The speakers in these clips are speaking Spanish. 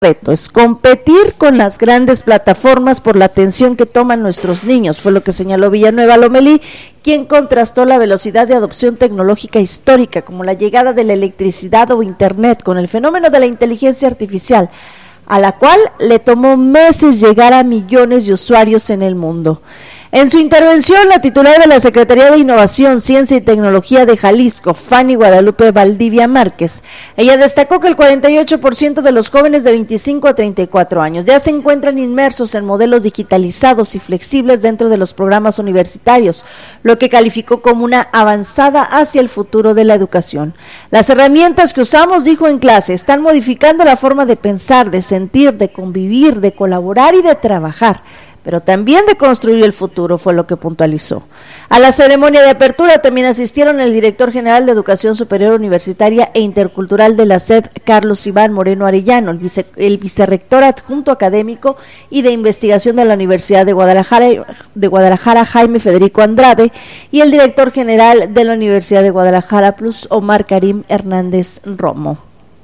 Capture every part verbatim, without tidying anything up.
reto, es competir con las grandes plataformas por la atención que toman nuestros niños, fue lo que señaló Villanueva Lomelí, quien contrastó la velocidad de adopción tecnológica histórica, como la llegada de la electricidad o internet, con el fenómeno de la inteligencia artificial, a la cual le tomó meses llegar a millones de usuarios en el mundo. En su intervención, la titular de la Secretaría de Innovación, Ciencia y Tecnología de Jalisco, Fanny Guadalupe Valdivia Márquez, ella destacó que el cuarenta y ocho por ciento de los jóvenes de veinticinco a treinta y cuatro años ya se encuentran inmersos en modelos digitalizados y flexibles dentro de los programas universitarios, lo que calificó como una avanzada hacia el futuro de la educación. Las herramientas que usamos, dijo en clase, están modificando la forma de pensar, de sentir, de convivir, de colaborar y de trabajar, pero también de construir el futuro, fue lo que puntualizó. A la ceremonia de apertura también asistieron el director general de Educación Superior Universitaria e Intercultural de la S E P, Carlos Iván Moreno Arellano, el, vice, el vicerrector adjunto académico y de investigación de la Universidad de Guadalajara, de Guadalajara, Jaime Federico Andrade, y el director general de la Universidad de Guadalajara Plus, Omar Karim Hernández Romo.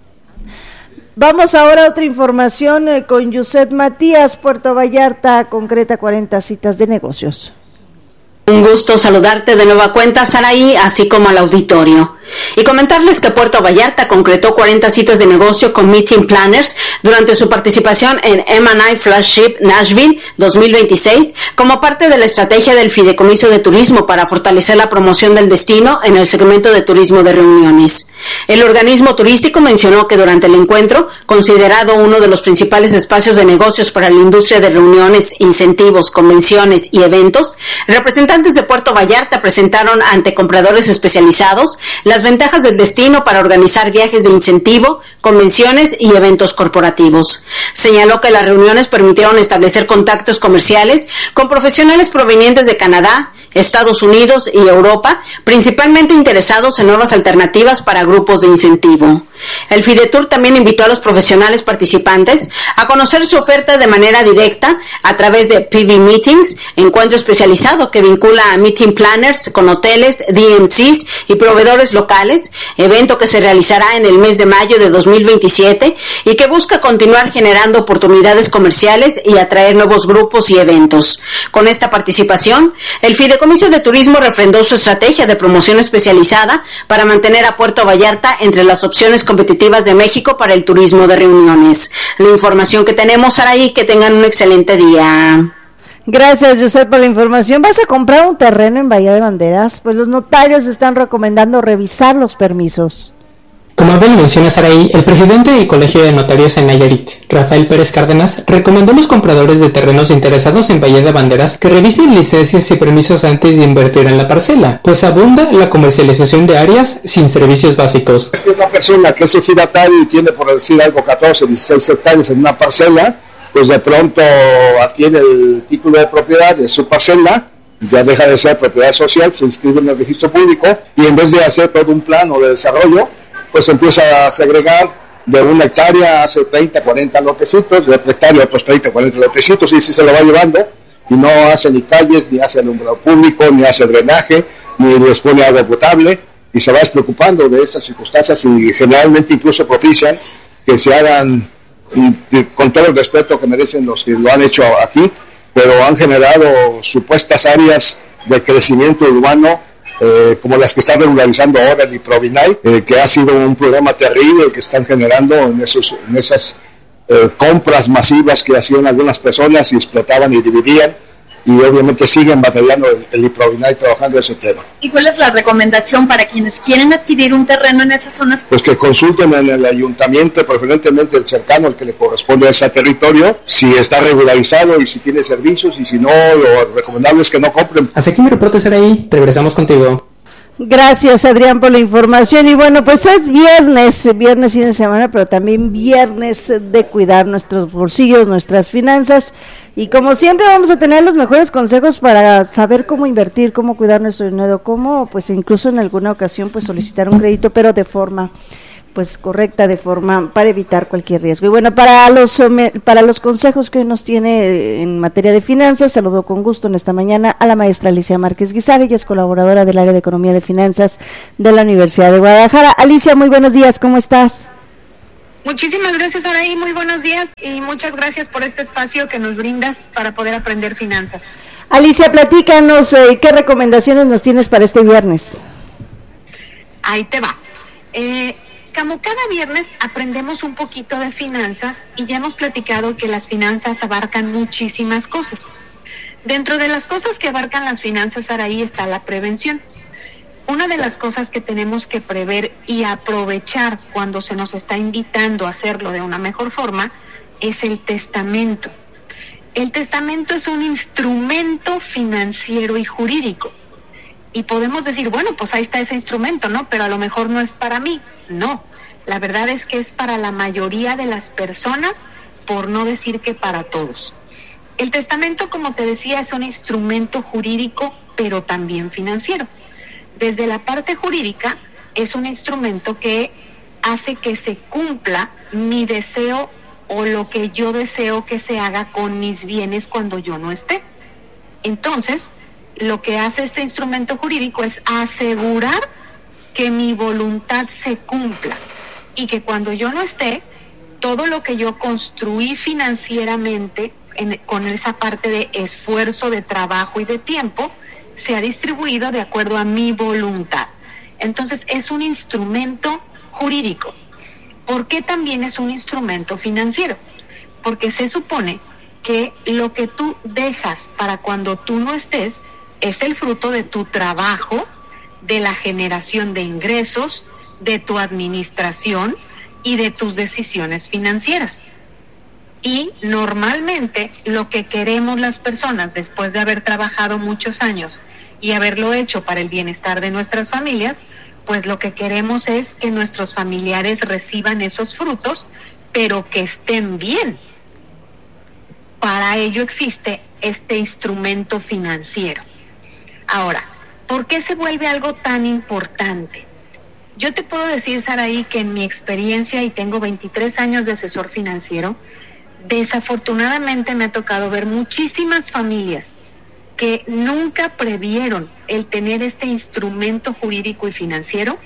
Vamos ahora a otra información eh, con Yuset Matías. Puerto Vallarta concreta cuarenta citas de negocios. Un gusto saludarte de nueva cuenta, Saraí, así como al auditorio. Y comentarles que Puerto Vallarta concretó cuarenta citas de negocio con Meeting Planners durante su participación en M and I Flagship Nashville dos mil veintiséis como parte de la estrategia del Fideicomiso de Turismo para fortalecer la promoción del destino en el segmento de turismo de reuniones. El organismo turístico mencionó que durante el encuentro, considerado uno de los principales espacios de negocios para la industria de reuniones, incentivos, convenciones y eventos, representantes de Puerto Vallarta presentaron ante compradores especializados las ventajas del destino para organizar viajes de incentivo, convenciones y eventos corporativos. Señaló que las reuniones permitieron establecer contactos comerciales con profesionales provenientes de Canadá, Estados Unidos y Europa, principalmente interesados en nuevas alternativas para grupos de incentivo. El Fidetur también invitó a los profesionales participantes a conocer su oferta de manera directa a través de P V Meetings, encuentro especializado que vincula a Meeting Planners con hoteles, D M Cs y proveedores locales, evento que se realizará en el mes de mayo de dos mil veintisiete y que busca continuar generando oportunidades comerciales y atraer nuevos grupos y eventos. Con esta participación, el Fideicomiso de Turismo refrendó su estrategia de promoción especializada para mantener a Puerto Vallarta entre las opciones competitivas de México para el turismo de reuniones. La información que tenemos, Saraí, que tengan un excelente día. Gracias, José, por la información. ¿Vas a comprar un terreno en Bahía de Banderas? Pues los notarios están recomendando revisar los permisos. Como bien menciona Saraí, el presidente del Colegio de Notarios en Nayarit, Rafael Pérez Cárdenas, recomendó a los compradores de terrenos interesados en Bahía de Banderas que revisen licencias y permisos antes de invertir en la parcela, pues abunda la comercialización de áreas sin servicios básicos. Es que una persona que es ejidatario y tiene, por decir algo, catorce, dieciséis hectáreas en una parcela, pues de pronto adquiere el título de propiedad de su parcela, ya deja de ser propiedad social, se inscribe en el registro público y en vez de hacer todo un plano de desarrollo, pues empieza a segregar de una hectárea, hace treinta, cuarenta lotecitos, de otra hectárea otros treinta, cuarenta lotecitos, y si se lo va llevando, y no hace ni calles, ni hace alumbrado público, ni hace drenaje, ni les pone agua potable, y se va despreocupando de esas circunstancias, y generalmente incluso propician que se hagan, y, y, con todo el respeto que merecen los que lo han hecho aquí, pero han generado supuestas áreas de crecimiento urbano, Eh, como las que están regularizando ahora el Iprovinay, eh, que ha sido un problema terrible el que están generando en, esos, en esas eh, compras masivas que hacían algunas personas y explotaban y dividían, y obviamente siguen batallando el, el Iprovinay trabajando ese tema. ¿Y cuál es la recomendación para quienes quieren adquirir un terreno en esas zonas? Pues que consulten en el ayuntamiento, preferentemente el cercano, el que le corresponde a ese territorio, si está regularizado y si tiene servicios, y si no, lo recomendable es que no compren. Hasta aquí mi reporte, Saraí, regresamos contigo. Gracias, Adrián, por la información. Y bueno, pues es viernes, viernes fin de semana, pero también viernes de cuidar nuestros bolsillos, nuestras finanzas. Y como siempre vamos a tener los mejores consejos para saber cómo invertir, cómo cuidar nuestro dinero, cómo pues incluso en alguna ocasión pues solicitar un crédito, pero de forma pues correcta, de forma para evitar cualquier riesgo. Y bueno, para los para los consejos que hoy nos tiene en materia de finanzas, saludo con gusto en esta mañana a la maestra Alicia Márquez Guizar, ella es colaboradora del área de Economía de Finanzas de la Universidad de Guadalajara. Alicia, muy buenos días, ¿cómo estás? Muchísimas gracias, Araí, muy buenos días y muchas gracias por este espacio que nos brindas para poder aprender finanzas. Alicia, platícanos, eh, ¿qué recomendaciones nos tienes para este viernes? Ahí te va. Eh, como cada viernes aprendemos un poquito de finanzas y ya hemos platicado que las finanzas abarcan muchísimas cosas. Dentro de las cosas que abarcan las finanzas, Araí, está la prevención. Una de las cosas que tenemos que prever y aprovechar cuando se nos está invitando a hacerlo de una mejor forma es el testamento. El testamento es un instrumento financiero y jurídico. Y podemos decir, bueno, pues ahí está ese instrumento, ¿no? Pero a lo mejor no es para mí. No, la verdad es que es para la mayoría de las personas, por no decir que para todos. El testamento, como te decía, es un instrumento jurídico, pero también financiero. Desde la parte jurídica, es un instrumento que hace que se cumpla mi deseo o lo que yo deseo que se haga con mis bienes cuando yo no esté. Entonces, lo que hace este instrumento jurídico es asegurar que mi voluntad se cumpla y que cuando yo no esté, todo lo que yo construí financieramente en, con esa parte de esfuerzo, de trabajo y de tiempo, se ha distribuido de acuerdo a mi voluntad. Entonces es un instrumento jurídico. ¿Por qué también es un instrumento financiero? Porque se supone que lo que tú dejas para cuando tú no estés es el fruto de tu trabajo, de la generación de ingresos, de tu administración y de tus decisiones financieras. Y normalmente lo que queremos las personas después de haber trabajado muchos años y haberlo hecho para el bienestar de nuestras familias, pues lo que queremos es que nuestros familiares reciban esos frutos, pero que estén bien. Para ello existe este instrumento financiero. Ahora, ¿por qué se vuelve algo tan importante? Yo te puedo decir, Saraí, que en mi experiencia, y tengo veintitrés años de asesor financiero, desafortunadamente me ha tocado ver muchísimas familias que nunca previeron el tener este instrumento jurídico y financiero,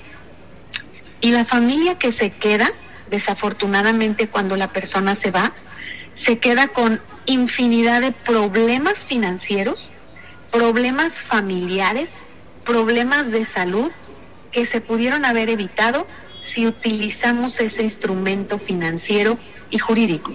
y la familia que se queda, desafortunadamente cuando la persona se va, se queda con infinidad de problemas financieros, problemas familiares, problemas de salud que se pudieron haber evitado si utilizamos ese instrumento financiero y jurídico.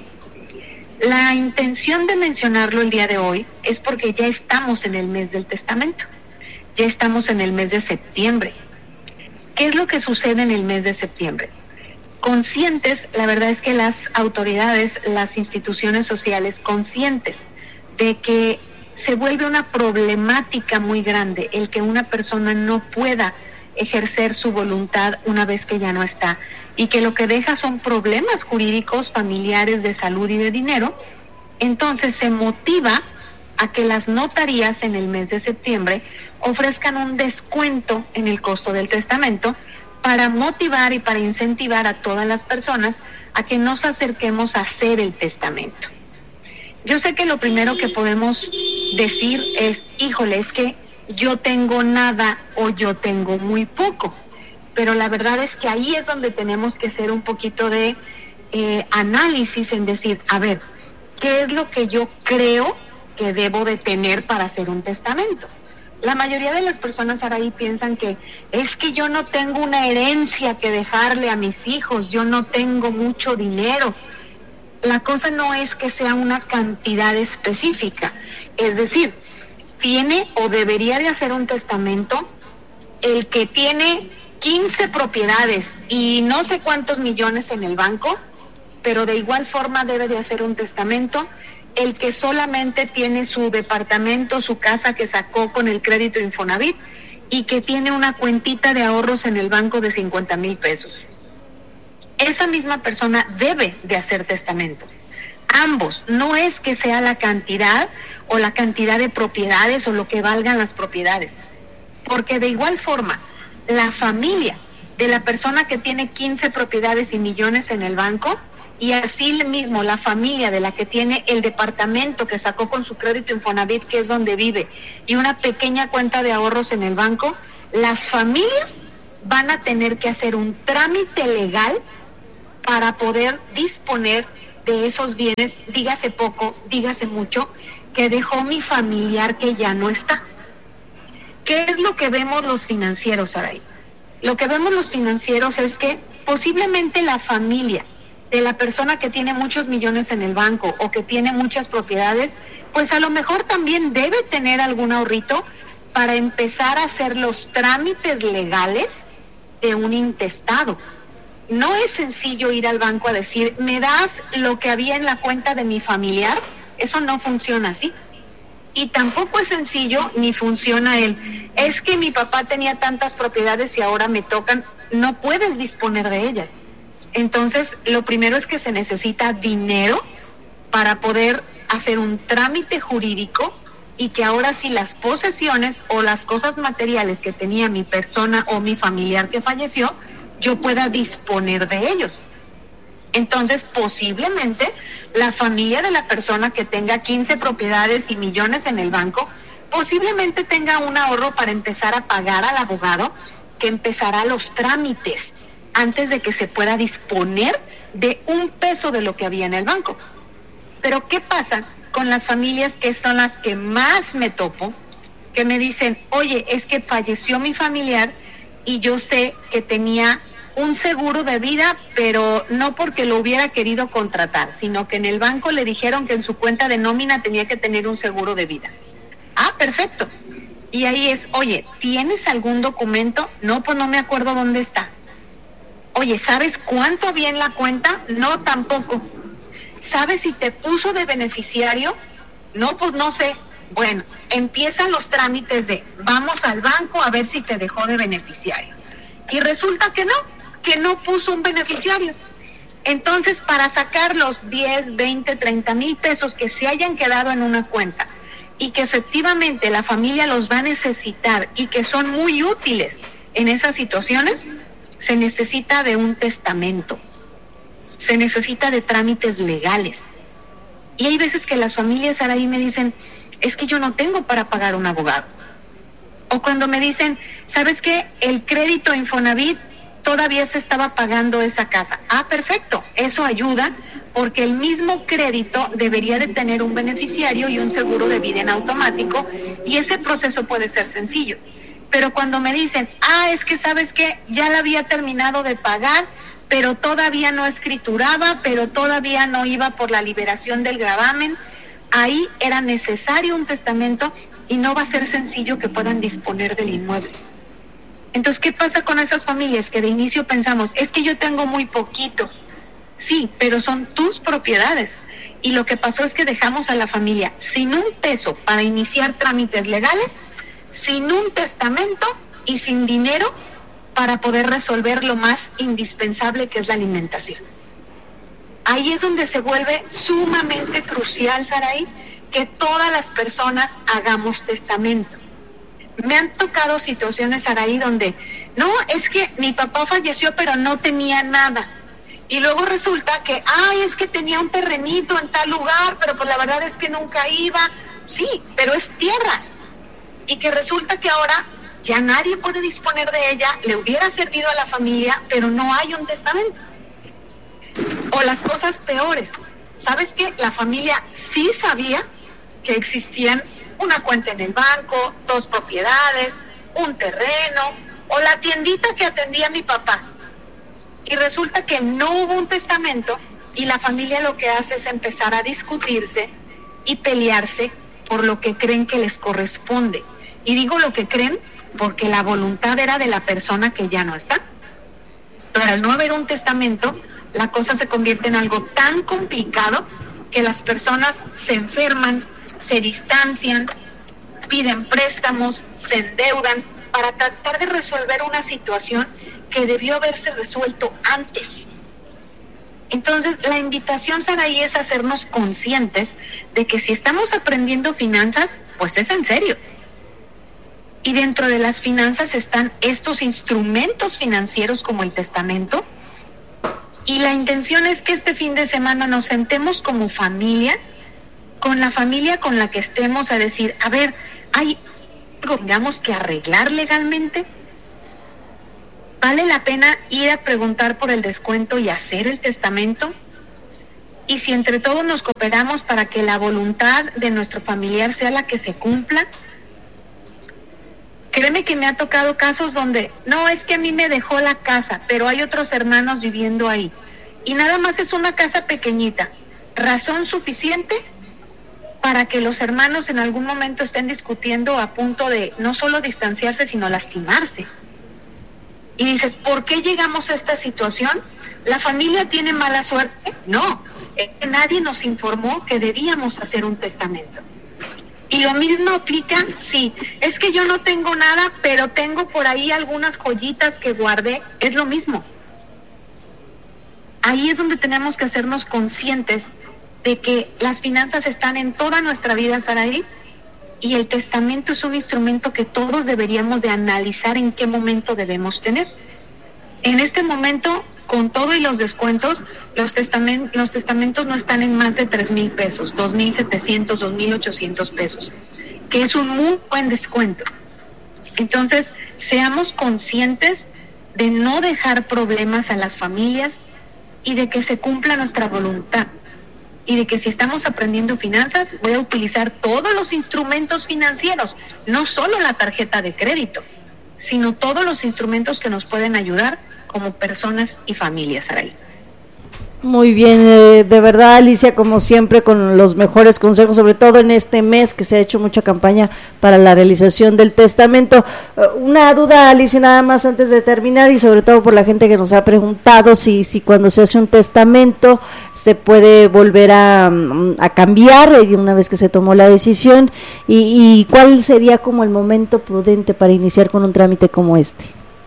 La intención de mencionarlo el día de hoy es porque ya estamos en el mes del testamento, ya estamos en el mes de septiembre. ¿Qué es lo que sucede en el mes de septiembre? Conscientes, la verdad es que las autoridades, las instituciones sociales, conscientes de que se vuelve una problemática muy grande el que una persona no pueda ejercer su voluntad una vez que ya no está, y que lo que deja son problemas jurídicos, familiares, de salud y de dinero. Entonces se motiva a que las notarías en el mes de septiembre ofrezcan un descuento en el costo del testamento para motivar y para incentivar a todas las personas a que nos acerquemos a hacer el testamento. Yo sé que lo primero que podemos decir es, híjole, es que yo tengo nada o yo tengo muy poco. Pero la verdad es que ahí es donde tenemos que hacer un poquito de eh, análisis en decir, a ver, ¿qué es lo que yo creo que debo de tener para hacer un testamento? La mayoría de las personas ahora ahí piensan que es que yo no tengo una herencia que dejarle a mis hijos, yo no tengo mucho dinero. La cosa no es que sea una cantidad específica, es decir, tiene o debería de hacer un testamento el que tiene quince propiedades y no sé cuántos millones en el banco, pero de igual forma debe de hacer un testamento el que solamente tiene su departamento, su casa que sacó con el crédito Infonavit y que tiene una cuentita de ahorros en el banco de cincuenta mil pesos. Esa misma persona debe de hacer testamento. Ambos, no es que sea la cantidad o la cantidad de propiedades o lo que valgan las propiedades, porque de igual forma la familia de la persona que tiene quince propiedades y millones en el banco, y así mismo la familia de la que tiene el departamento que sacó con su crédito Infonavit, que es donde vive, y una pequeña cuenta de ahorros en el banco, las familias van a tener que hacer un trámite legal para poder disponer de esos bienes, dígase poco, dígase mucho, que dejó mi familiar que ya no está. ¿Qué es lo que vemos los financieros, Saray? Lo que vemos los financieros es que posiblemente la familia de la persona que tiene muchos millones en el banco o que tiene muchas propiedades, pues a lo mejor también debe tener algún ahorrito para empezar a hacer los trámites legales de un intestado. No es sencillo ir al banco a decir, ¿me das lo que había en la cuenta de mi familiar? Eso no funciona así. Y tampoco es sencillo ni funciona el, es que mi papá tenía tantas propiedades y ahora me tocan. No puedes disponer de ellas. Entonces, lo primero es que se necesita dinero para poder hacer un trámite jurídico y que ahora sí las posesiones o las cosas materiales que tenía mi persona o mi familiar que falleció, yo pueda disponer de ellos. Entonces, posiblemente la familia de la persona que tenga quince propiedades y millones en el banco, posiblemente tenga un ahorro para empezar a pagar al abogado que empezará los trámites antes de que se pueda disponer de un peso de lo que había en el banco. Pero ¿qué pasa con las familias que son las que más me topo, que me dicen, oye, es que falleció mi familiar y yo sé que tenía un seguro de vida, pero no porque lo hubiera querido contratar, sino que en el banco le dijeron que en su cuenta de nómina tenía que tener un seguro de vida? Ah, perfecto. Y ahí es, oye, ¿tienes algún documento? No, pues no me acuerdo dónde está. Oye, ¿sabes cuánto había en la cuenta? No, tampoco. ¿Sabes si te puso de beneficiario? No, pues no sé. Bueno, empiezan los trámites de vamos al banco a ver si te dejó de beneficiario. Y resulta que no, que no puso un beneficiario. Entonces, para sacar los diez, veinte, treinta mil pesos que se hayan quedado en una cuenta y que efectivamente la familia los va a necesitar y que son muy útiles en esas situaciones, se necesita de un testamento, se necesita de trámites legales. Y hay veces que las familias ahora ahí me dicen, es que yo no tengo para pagar un abogado. O cuando me dicen, ¿sabes qué? El crédito Infonavit todavía se estaba pagando esa casa. Ah, perfecto, eso ayuda porque el mismo crédito debería de tener un beneficiario y un seguro de vida en automático y ese proceso puede ser sencillo. Pero cuando me dicen, ah, es que ¿sabes qué? Ya la había terminado de pagar, pero todavía no escrituraba, pero todavía no iba por la liberación del gravamen, ahí era necesario un testamento y no va a ser sencillo que puedan disponer del inmueble. Entonces, ¿qué pasa con esas familias que de inicio pensamos, es que yo tengo muy poquito? Sí, pero son tus propiedades. Y lo que pasó es que dejamos a la familia sin un peso para iniciar trámites legales, sin un testamento y sin dinero para poder resolver lo más indispensable, que es la alimentación. Ahí es donde se vuelve sumamente crucial, Saray, que todas las personas hagamos testamento. Me han tocado situaciones, Saray, donde, no, es que mi papá falleció pero no tenía nada. Y luego resulta que, ay, es que tenía un terrenito en tal lugar, pero pues la verdad es que nunca iba. Sí, pero es tierra. Y que resulta que ahora ya nadie puede disponer de ella, le hubiera servido a la familia, pero no hay un testamento. O las cosas peores. ¿Sabes qué? La familia sí sabía que existían una cuenta en el banco, dos propiedades, un terreno, o la tiendita que atendía a mi papá. Y resulta que no hubo un testamento y la familia lo que hace es empezar a discutirse y pelearse por lo que creen que les corresponde. Y digo lo que creen porque la voluntad era de la persona que ya no está. Pero al no haber un testamento, la cosa se convierte en algo tan complicado que las personas se enferman, se distancian, piden préstamos, se endeudan para tratar de resolver una situación que debió haberse resuelto antes. Entonces, la invitación, Saray, es hacernos conscientes de que si estamos aprendiendo finanzas, pues es en serio. Y dentro de las finanzas están estos instrumentos financieros como el testamento. Y la intención es que este fin de semana nos sentemos como familia, con la familia con la que estemos, a decir, a ver, ¿hay algo, digamos, que arreglar legalmente? ¿Vale la pena ir a preguntar por el descuento y hacer el testamento? Y si entre todos nos cooperamos para que la voluntad de nuestro familiar sea la que se cumpla. Créeme que me ha tocado casos donde, no, es que a mí me dejó la casa, pero hay otros hermanos viviendo ahí. Y nada más es una casa pequeñita. Razón suficiente para que los hermanos en algún momento estén discutiendo a punto de no solo distanciarse, sino lastimarse. Y dices, ¿por qué llegamos a esta situación? ¿La familia tiene mala suerte? No, es que nadie nos informó que debíamos hacer un testamento. Y lo mismo aplica, sí, es que yo no tengo nada, pero tengo por ahí algunas joyitas que guardé, es lo mismo. Ahí es donde tenemos que hacernos conscientes de que las finanzas están en toda nuestra vida, Saraí, y el testamento es un instrumento que todos deberíamos de analizar en qué momento debemos tener. En este momento, con todo y los descuentos, los, testament- los testamentos no están en más de tres mil pesos, dos mil setecientos, dos mil ochocientos pesos, que es un muy buen descuento. Entonces, seamos conscientes de no dejar problemas a las familias y de que se cumpla nuestra voluntad. Y de que si estamos aprendiendo finanzas, voy a utilizar todos los instrumentos financieros, no solo la tarjeta de crédito, sino todos los instrumentos que nos pueden ayudar como personas y familias, Saraí. Muy bien, eh, de verdad, Alicia, como siempre, con los mejores consejos, sobre todo en este mes que se ha hecho mucha campaña para la realización del testamento. Uh, una duda, Alicia, nada más antes de terminar, y sobre todo por la gente que nos ha preguntado si si cuando se hace un testamento se puede volver a, a cambiar una vez que se tomó la decisión, y, y cuál sería como el momento prudente para iniciar con un trámite como este.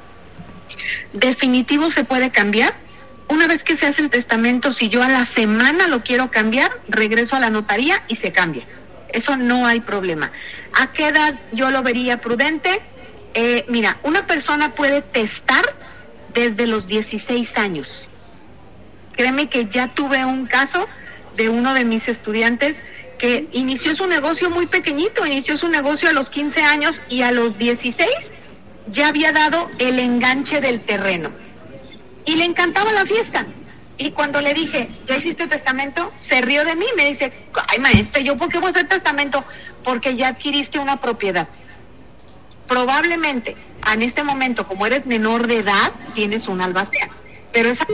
Definitivo se puede cambiar. Una vez que se hace el testamento, si yo a la semana lo quiero cambiar, regreso a la notaría y se cambia. Eso no hay problema. ¿A qué edad yo lo vería prudente? Eh, mira, una persona puede testar desde los dieciséis años. Créeme que ya tuve un caso de uno de mis estudiantes que inició su negocio muy pequeñito, inició su negocio a los quince años y a los dieciséis ya había dado el enganche del terreno. Y le encantaba la fiesta. Y cuando le dije, ¿ya hiciste testamento? Se rió de mí, me dice, ay maestra, ¿yo por qué voy a hacer testamento? Porque ya adquiriste una propiedad. Probablemente, en este momento, como eres menor de edad, tienes una albacea. Pero esa...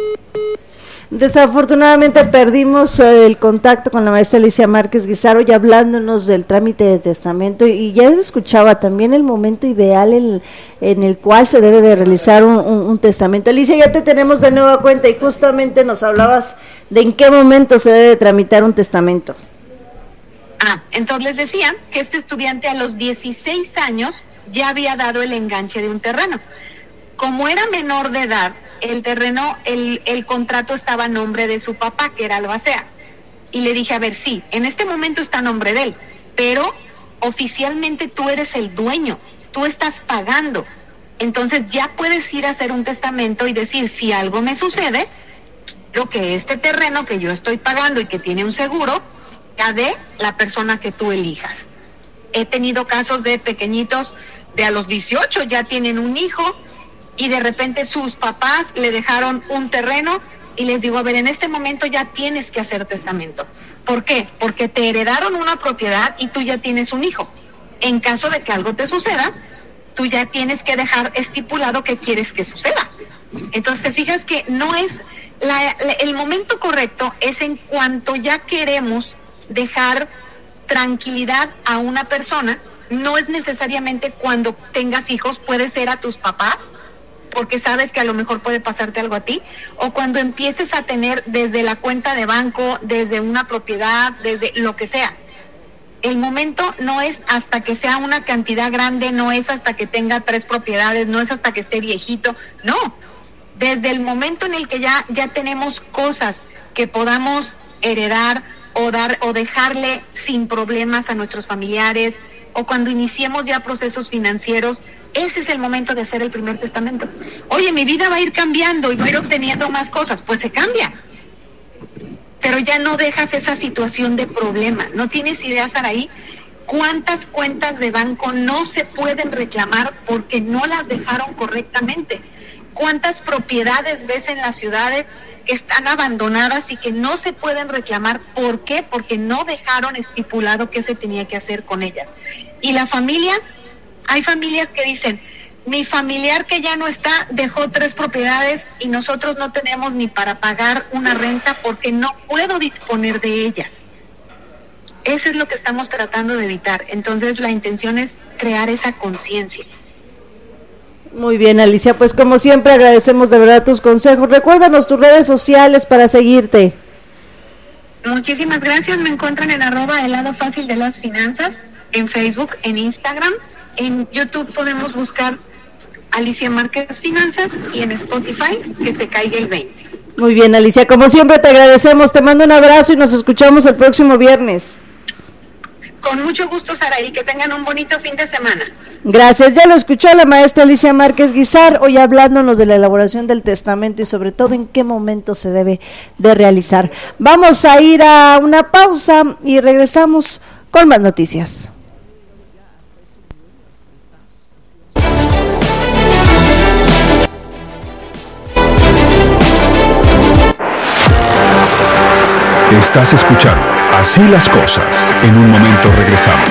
Desafortunadamente perdimos eh, el contacto con la maestra Alicia Márquez Guisaro, ya hablándonos del trámite de testamento, y ya escuchaba también el momento ideal en, en el cual se debe de realizar un, un, un testamento. Alicia, ya te tenemos de nueva cuenta, y justamente nos hablabas de en qué momento se debe tramitar un testamento. Ah, entonces les decía que este estudiante a los dieciséis años ya había dado el enganche de un terreno. Como era menor de edad, el terreno, el, el contrato estaba a nombre de su papá, que era albacea. Y le dije, a ver, sí, en este momento está a nombre de él, pero oficialmente tú eres el dueño, tú estás pagando. Entonces ya puedes ir a hacer un testamento y decir, si algo me sucede, quiero que este terreno que yo estoy pagando y que tiene un seguro, sea de la persona que tú elijas. He tenido casos de pequeñitos de a los dieciocho ya tienen un hijo, y de repente sus papás le dejaron un terreno y les digo, a ver, en este momento ya tienes que hacer testamento. ¿Por qué? Porque te heredaron una propiedad y tú ya tienes un hijo. En caso de que algo te suceda, tú ya tienes que dejar estipulado qué quieres que suceda. Entonces te fijas que no es, la, la, el momento correcto es en cuanto ya queremos dejar tranquilidad a una persona. No es necesariamente cuando tengas hijos, puede ser a tus papás, porque sabes que a lo mejor puede pasarte algo a ti, o cuando empieces a tener desde la cuenta de banco, desde una propiedad, desde lo que sea. El momento no es hasta que sea una cantidad grande, no es hasta que tenga tres propiedades, no es hasta que esté viejito, no. Desde el momento en el que ya, ya tenemos cosas que podamos heredar o dar o dejarle sin problemas a nuestros familiares, o cuando iniciemos ya procesos financieros, ese es el momento de hacer el primer testamento. Oye, mi vida va a ir cambiando y voy a ir obteniendo más cosas, pues se cambia. Pero ya no dejas esa situación de problema. No tienes idea, Saraí, cuántas cuentas de banco no se pueden reclamar porque no las dejaron correctamente. ¿Cuántas propiedades ves en las ciudades que están abandonadas y que no se pueden reclamar? ¿Por qué? Porque no dejaron estipulado qué se tenía que hacer con ellas. Y la familia, hay familias que dicen, mi familiar que ya no está dejó tres propiedades y nosotros no tenemos ni para pagar una renta porque no puedo disponer de ellas. Eso es lo que estamos tratando de evitar. Entonces la intención es crear esa conciencia. Muy bien, Alicia, pues como siempre agradecemos de verdad tus consejos. Recuérdanos tus redes sociales para seguirte. Muchísimas gracias. Me encuentran en arroba el lado fácil de las finanzas, en Facebook, en Instagram, en YouTube podemos buscar Alicia Márquez Finanzas y en Spotify que te caiga el veinte. Muy bien, Alicia, como siempre te agradecemos, te mando un abrazo y nos escuchamos el próximo viernes. Con mucho gusto, Saraí, que tengan un bonito fin de semana. Gracias, ya lo escuchó la maestra Alicia Márquez Guizar, hoy hablándonos de la elaboración del testamento y sobre todo en qué momento se debe de realizar. Vamos a ir a una pausa y regresamos con más noticias. Estás escuchando Así las Cosas. En un momento regresamos.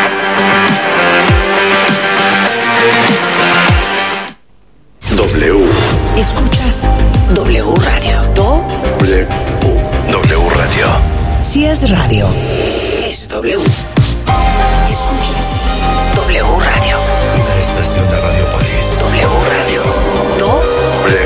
W. Escuchas W Radio. Do. W. W Radio. Si es radio, es W. Escuchas W Radio. Una estación de Radiopolis. W Radio. Do. W.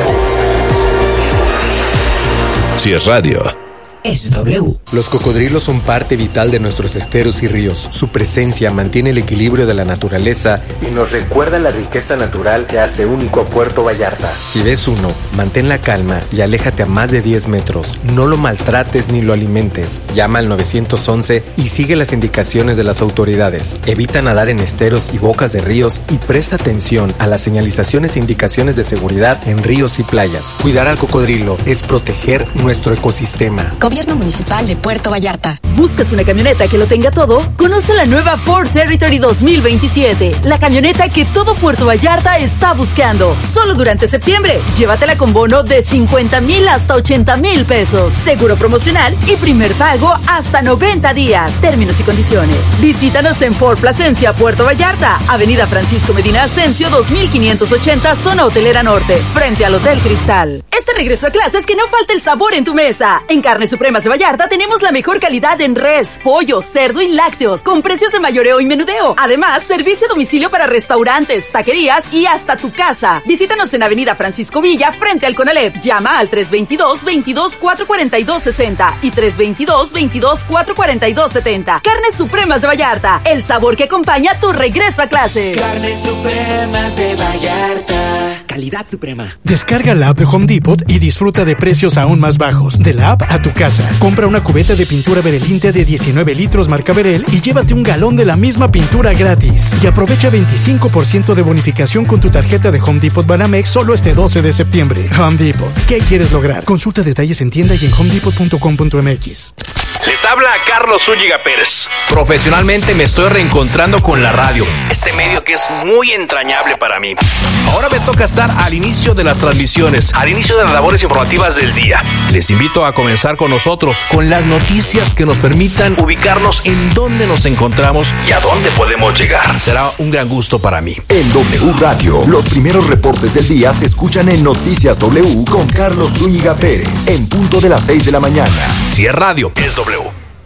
Si es radio, es W. Los cocodrilos son parte vital de nuestros esteros y ríos. Su presencia mantiene el equilibrio de la naturaleza y nos recuerda la riqueza natural que hace único a Puerto Vallarta. Si ves uno, mantén la calma y aléjate a más de diez metros. No lo maltrates ni lo alimentes. Llama al nueve once y sigue las indicaciones de las autoridades. Evita nadar en esteros y bocas de ríos y presta atención a las señalizaciones e indicaciones de seguridad en ríos y playas. Cuidar al cocodrilo es proteger nuestro ecosistema. Gobierno Municipal de Puerto Vallarta. ¿Buscas una camioneta que lo tenga todo? Conoce la nueva Ford Territory dos mil veintisiete, la camioneta que todo Puerto Vallarta está buscando. Solo durante septiembre, llévatela con bono de cincuenta mil hasta ochenta mil pesos, seguro promocional y primer pago hasta noventa días. Términos y condiciones. Visítanos en Ford Plasencia, Puerto Vallarta, Avenida Francisco Medina Ascencio dos mil quinientos ochenta, zona hotelera norte, frente al Hotel Cristal. Este regreso a clases que no falte el sabor en tu mesa. En Carnes Supremas de Vallarta tenemos la mejor calidad en res, pollo, cerdo y lácteos, con precios de mayoreo y menudeo. Además, servicio a domicilio para restaurantes, taquerías y hasta tu casa. Visítanos en Avenida Francisco Villa, frente al Conalep. Llama al tres veintidós, veintidós, cuatrocientos cuarenta y dos sesenta y tres veintidós, veintidós, cuatrocientos cuarenta y dos setenta. Carnes Supremas de Vallarta, el sabor que acompaña tu regreso a clases. Carnes Supremas de Vallarta. Calidad suprema. Descarga la app de Home Depot y disfruta de precios aún más bajos. De la app a tu casa. Compra una cubeta de pintura Berelinte de diecinueve litros marca Berel y llévate un galón de la misma pintura gratis. Y aprovecha veinticinco por ciento de bonificación con tu tarjeta de Home Depot Banamex solo este doce de septiembre. Home Depot. ¿Qué quieres lograr? Consulta detalles en tienda y en home depot punto com punto m x. Les habla Carlos Zúñiga Pérez. Profesionalmente me estoy reencontrando con la radio, este medio que es muy entrañable para mí. Ahora me toca estar al inicio de las transmisiones, al inicio de las labores informativas del día. Les invito a comenzar con nosotros, con las noticias que nos permitan ubicarnos en dónde nos encontramos y a dónde podemos llegar. Será un gran gusto para mí. En W Radio, los primeros reportes del día se escuchan en Noticias W con Carlos Zúñiga Pérez, en punto de las seis de la mañana. Si es radio, es W.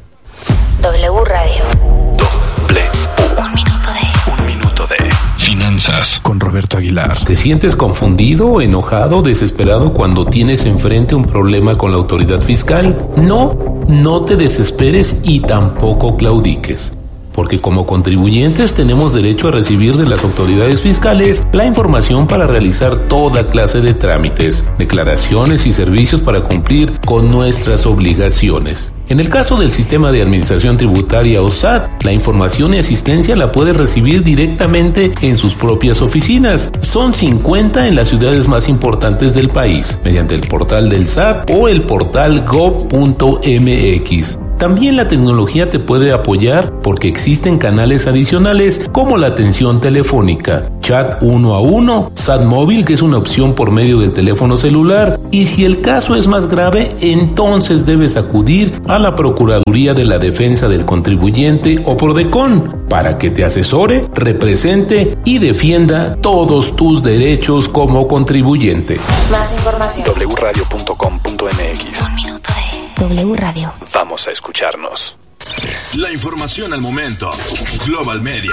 W Radio. W. Un minuto de. Un minuto de finanzas con Roberto Aguilar. ¿Te sientes confundido, enojado, desesperado cuando tienes enfrente un problema con la autoridad fiscal? No, no te desesperes y tampoco claudiques. Porque como contribuyentes tenemos derecho a recibir de las autoridades fiscales la información para realizar toda clase de trámites, declaraciones y servicios para cumplir con nuestras obligaciones. En el caso del Sistema de Administración Tributaria o S A T, la información y asistencia la puedes recibir directamente en sus propias oficinas. Son cincuenta en las ciudades más importantes del país, mediante el portal del S A T o el portal gob punto m x. También la tecnología te puede apoyar porque existen canales adicionales como la atención telefónica, chat uno a uno, S A T móvil, que es una opción por medio del teléfono celular, y si el caso es más grave, entonces debes acudir a la Procuraduría de la Defensa del Contribuyente o Prodecon para que te asesore, represente y defienda todos tus derechos como contribuyente. Más información. doble u radio punto com punto m x. Un minuto de W Radio. Vamos a escucharnos. La información al momento. Global Media.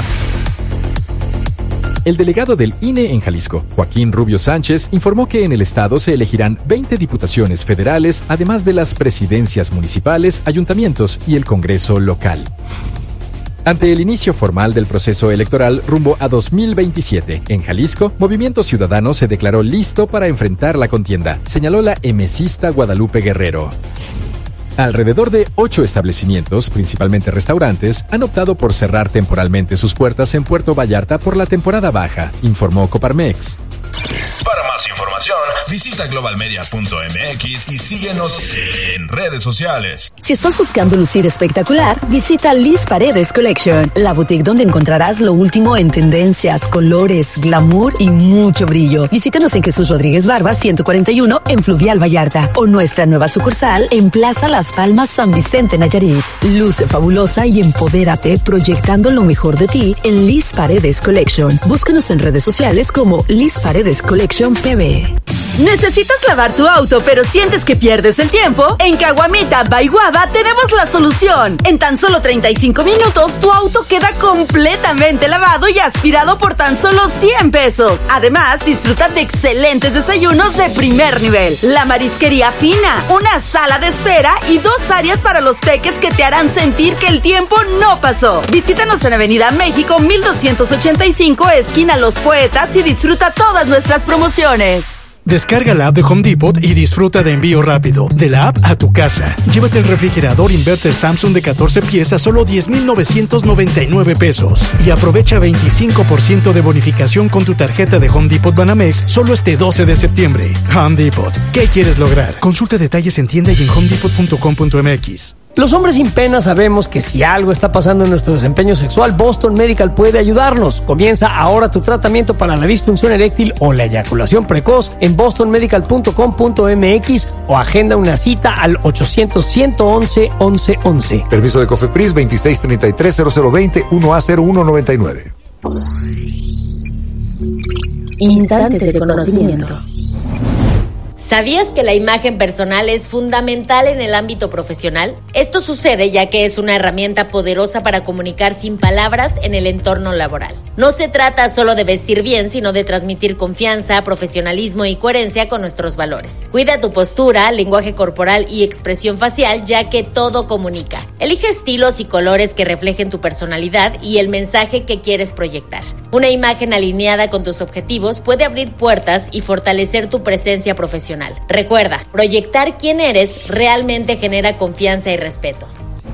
El delegado del I N E en Jalisco, Joaquín Rubio Sánchez, informó que en el estado se elegirán veinte diputaciones federales, además de las presidencias municipales, ayuntamientos y el Congreso local. Ante el inicio formal del proceso electoral rumbo a dos mil veintisiete, en Jalisco, Movimiento Ciudadano se declaró listo para enfrentar la contienda, señaló la emesista Guadalupe Guerrero. Alrededor de ocho establecimientos, principalmente restaurantes, han optado por cerrar temporalmente sus puertas en Puerto Vallarta por la temporada baja, informó Coparmex. Para más información, visita global media punto m x y síguenos en redes sociales. Si estás buscando lucir espectacular, visita Liz Paredes Collection, la boutique donde encontrarás lo último en tendencias, colores, glamour y mucho brillo. Visítanos en Jesús Rodríguez Barba ciento cuarenta y uno en Fluvial Vallarta o nuestra nueva sucursal en Plaza Las Palmas San Vicente Nayarit. Luce fabulosa y empodérate proyectando lo mejor de ti en Liz Paredes Collection. Búscanos en redes sociales como Liz Paredes Collection P B. ¿Necesitas lavar tu auto pero sientes que pierdes el tiempo? En Caguamita by Guava tenemos la solución. En tan solo treinta y cinco minutos tu auto queda completamente lavado y aspirado por tan solo cien pesos. Además, disfruta de excelentes desayunos de primer nivel. La marisquería fina, una sala de espera y dos áreas para los peques que te harán sentir que el tiempo no pasó. Visítanos en Avenida México mil doscientos ochenta y cinco, esquina Los Poetas, y disfruta todas nuestras promociones. Descarga la app de Home Depot y disfruta de envío rápido, de la app a tu casa. Llévate el refrigerador inverter Samsung de catorce pies a solo diez mil novecientos noventa y nueve pesos. Y aprovecha veinticinco por ciento de bonificación con tu tarjeta de Home Depot Banamex solo este doce de septiembre. Home Depot, ¿qué quieres lograr? Consulta detalles en tienda y en home depot punto com punto m x. Los hombres sin pena sabemos que si algo está pasando en nuestro desempeño sexual, Boston Medical puede ayudarnos. Comienza ahora tu tratamiento para la disfunción eréctil o la eyaculación precoz en boston medical punto com punto m x o agenda una cita al ochocientos, ciento once, once once. Permiso de Cofepris veintiséis treinta y tres, cero cero veinte, uno A cero uno noventa y nueve. Instantes de conocimiento. ¿Sabías que la imagen personal es fundamental en el ámbito profesional? Esto sucede ya que es una herramienta poderosa para comunicar sin palabras en el entorno laboral. No se trata solo de vestir bien, sino de transmitir confianza, profesionalismo y coherencia con nuestros valores. Cuida tu postura, lenguaje corporal y expresión facial, ya que todo comunica. Elige estilos y colores que reflejen tu personalidad y el mensaje que quieres proyectar. Una imagen alineada con tus objetivos puede abrir puertas y fortalecer tu presencia profesional. Recuerda, proyectar quién eres realmente genera confianza y respeto.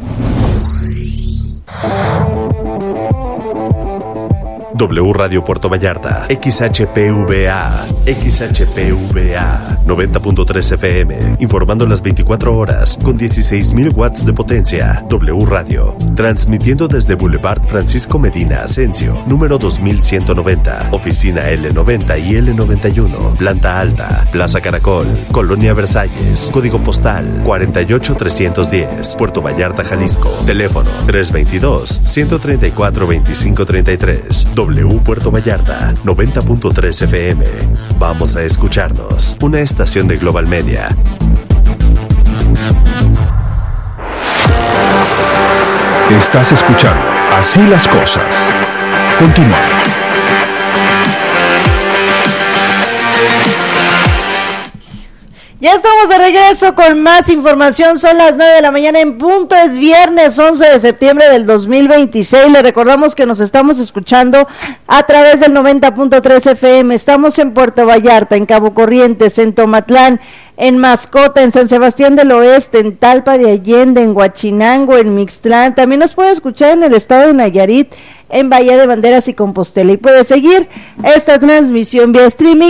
W Radio Puerto Vallarta, X H P V A, X H P V A, noventa punto tres F M, informando las veinticuatro horas, con dieciséis mil watts de potencia. W Radio, transmitiendo desde Boulevard Francisco Medina Asensio, número dos mil ciento noventa, oficina L noventa y L noventa y uno, planta alta, Plaza Caracol, Colonia Versalles, código postal cuarenta y ocho trescientos diez, Puerto Vallarta, Jalisco, teléfono tres veintidós, ciento treinta y cuatro, veinticinco treinta y tres. W Puerto Vallarta, noventa punto tres F M. Vamos a escucharnos. Una estación de Global Media. Estás escuchando Así las Cosas. Continuamos. Ya estamos de regreso con más información. Son las nueve de la mañana en punto. Es viernes once de septiembre del dos mil veintiséis. Le recordamos que nos estamos escuchando a través del noventa punto tres F M. Estamos en Puerto Vallarta, en Cabo Corrientes, en Tomatlán, en Mascota, en San Sebastián del Oeste, en Talpa de Allende, en Huachinango, en Mixtlán. También nos puede escuchar en el estado de Nayarit, en Bahía de Banderas y Compostela. Y puede seguir esta transmisión vía streaming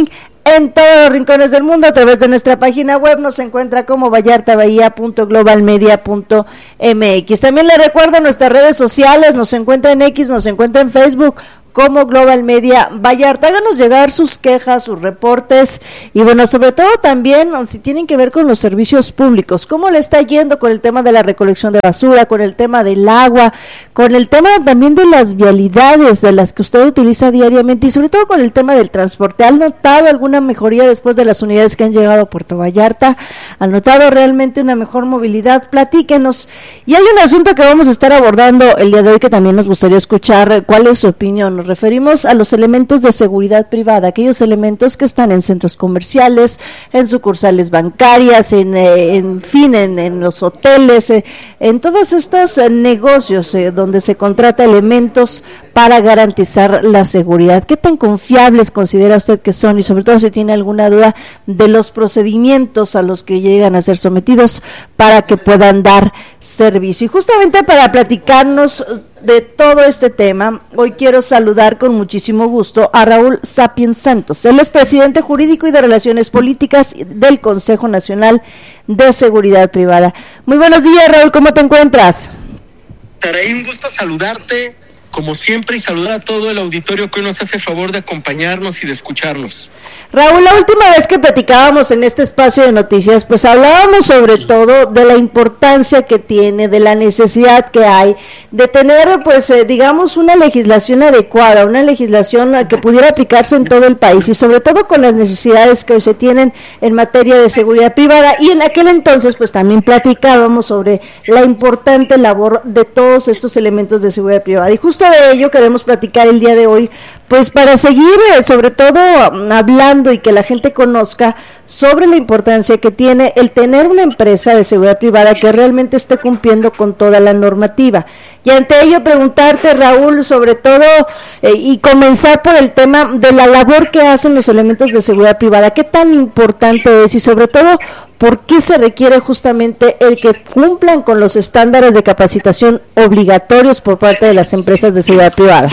en todos los rincones del mundo a través de nuestra página web. Nos encuentra como vallarta bahía punto global media punto m x. También le recuerdo nuestras redes sociales, nos encuentra en X, nos encuentra en Facebook como Global Media Vallarta. Háganos llegar sus quejas, sus reportes y bueno, sobre todo también si tienen que ver con los servicios públicos, cómo le está yendo con el tema de la recolección de basura, con el tema del agua, con el tema también de las vialidades de las que usted utiliza diariamente y sobre todo con el tema del transporte. ¿Ha notado alguna mejoría después de las unidades que han llegado a Puerto Vallarta? ¿Ha notado realmente una mejor movilidad? Platíquenos. Y hay un asunto que vamos a estar abordando el día de hoy que también nos gustaría escuchar. ¿Cuál es su opinión? Nos referimos a los elementos de seguridad privada, aquellos elementos que están en centros comerciales, en sucursales bancarias, en, eh, en fin, en, en los hoteles, eh, en todos estos eh, negocios eh, donde se contrata elementos para garantizar la seguridad. ¿Qué tan confiables considera usted que son? Y sobre todo si tiene alguna duda de los procedimientos a los que llegan a ser sometidos para que puedan dar servicio. Y justamente para platicarnos de todo este tema, hoy quiero saludar con muchísimo gusto a Raúl Sapiens Santos. Él es presidente jurídico y de Relaciones Políticas del Consejo Nacional de Seguridad Privada. Muy buenos días, Raúl, ¿cómo te encuentras? Saraí, un gusto saludarte, como siempre, y saludar a todo el auditorio que hoy nos hace el favor de acompañarnos y de escucharnos. Raúl, la última vez que platicábamos en este espacio de noticias, pues hablábamos sobre todo de la importancia que tiene, de la necesidad que hay de tener, pues, eh, digamos, una legislación adecuada, una legislación que pudiera aplicarse en todo el país y sobre todo con las necesidades que hoy se tienen en materia de seguridad privada. Y en aquel entonces, pues, también platicábamos sobre la importante labor de todos estos elementos de seguridad privada. Y justo de ello queremos platicar el día de hoy, pues para seguir eh, sobre todo hablando y que la gente conozca sobre la importancia que tiene el tener una empresa de seguridad privada que realmente esté cumpliendo con toda la normativa. Y ante ello preguntarte, Raúl, sobre todo eh, y comenzar por el tema de la labor que hacen los elementos de seguridad privada, qué tan importante es y sobre todo por qué se requiere justamente el que cumplan con los estándares de capacitación obligatorios por parte de las empresas de seguridad privada.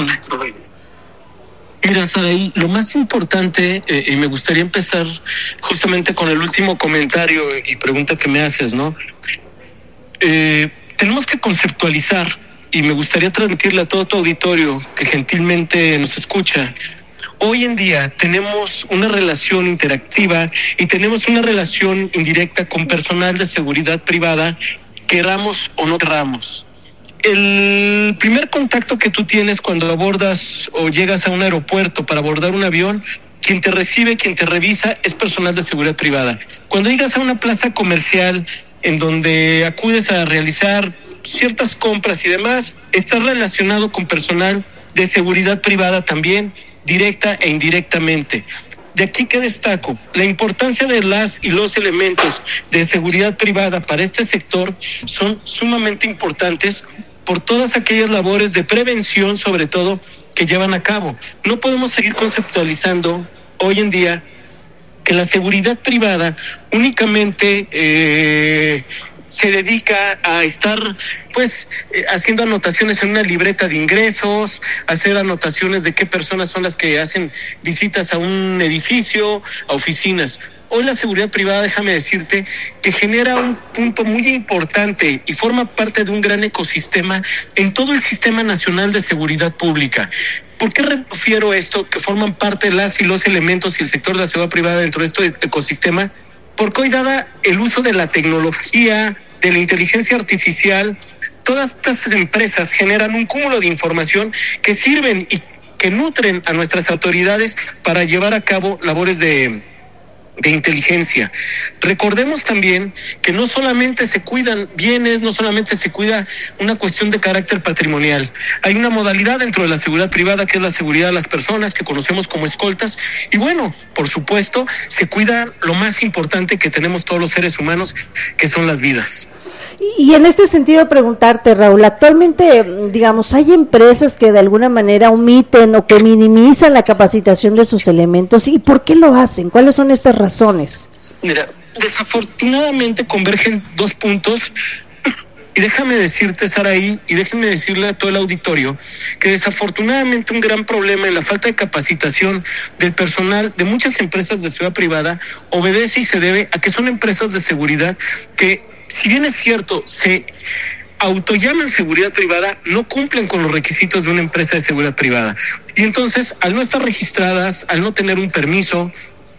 Mira, Saraí, lo más importante, eh, y me gustaría empezar justamente con el último comentario y pregunta que me haces, ¿no? Eh, tenemos que conceptualizar, y me gustaría transmitirle a todo tu auditorio que gentilmente nos escucha. Hoy en día tenemos una relación interactiva y tenemos una relación indirecta con personal de seguridad privada, queramos o no queramos. El primer contacto que tú tienes cuando abordas o llegas a un aeropuerto para abordar un avión, quien te recibe, quien te revisa es personal de seguridad privada. Cuando llegas a una plaza comercial en donde acudes a realizar ciertas compras y demás, estás relacionado con personal de seguridad privada también, directa e indirectamente. De aquí que destaco la importancia de las y los elementos de seguridad privada para este sector son sumamente importantes por todas aquellas labores de prevención, sobre todo, que llevan a cabo. No podemos seguir conceptualizando hoy en día que la seguridad privada únicamente eh, se dedica a estar pues eh, haciendo anotaciones en una libreta de ingresos, hacer anotaciones de qué personas son las que hacen visitas a un edificio, a oficinas. Hoy la seguridad privada, déjame decirte, que genera un punto muy importante y forma parte de un gran ecosistema en todo el Sistema Nacional de Seguridad Pública. ¿Por qué refiero esto? Que forman parte las y los elementos y el sector de la seguridad privada dentro de este ecosistema. Porque hoy, dada el uso de la tecnología, de la inteligencia artificial, todas estas empresas generan un cúmulo de información que sirven y que nutren a nuestras autoridades para llevar a cabo labores de... de inteligencia. Recordemos también que no solamente se cuidan bienes, no solamente se cuida una cuestión de carácter patrimonial. Hay una modalidad dentro de la seguridad privada que es la seguridad de las personas, que conocemos como escoltas, y bueno, por supuesto, se cuida lo más importante que tenemos todos los seres humanos, que son las vidas. Y en este sentido preguntarte, Raúl, actualmente, digamos, hay empresas que de alguna manera omiten o que minimizan la capacitación de sus elementos, ¿y por qué lo hacen? ¿Cuáles son estas razones? Mira, desafortunadamente convergen dos puntos Y déjame decirte, Saraí, y déjame decirle a todo el auditorio, que desafortunadamente un gran problema en la falta de capacitación del personal de muchas empresas de seguridad privada obedece y se debe a que son empresas de seguridad que, si bien es cierto, se autollaman seguridad privada, no cumplen con los requisitos de una empresa de seguridad privada. Y entonces, al no estar registradas, al no tener un permiso,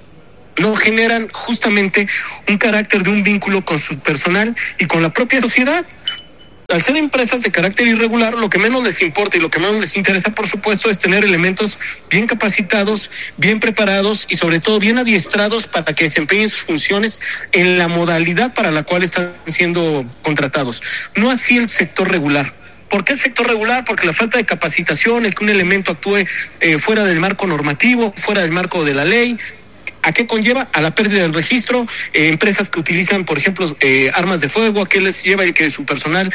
no generan justamente un carácter de un vínculo con su personal y con la propia sociedad. Al ser empresas de carácter irregular, lo que menos les importa y lo que menos les interesa, por supuesto, es tener elementos bien capacitados, bien preparados y sobre todo bien adiestrados para que desempeñen sus funciones en la modalidad para la cual están siendo contratados. No así el sector regular. ¿Por qué el sector regular? Porque la falta de capacitación, el que un elemento actúe eh, fuera del marco normativo, fuera del marco de la ley. ¿A qué conlleva? A la pérdida del registro, eh, empresas que utilizan, por ejemplo, eh, armas de fuego, ¿a qué les lleva el que su personal